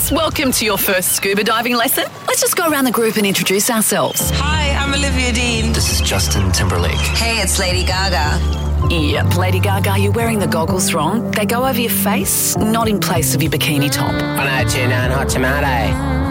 girls, welcome to your first scuba diving lesson. Let's just go around the group and introduce ourselves. Hi, I'm Olivia Dean. This is Justin Timberlake. Hey, it's Lady Gaga. Yep, Lady Gaga, you're wearing the goggles wrong. They go over your face, not in place of your bikini top. 1029 Hot Tomato.